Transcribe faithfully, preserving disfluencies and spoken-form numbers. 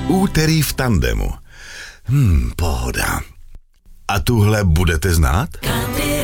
Úterý v tandemu. Hmm, pohoda. A tuhle budete znát?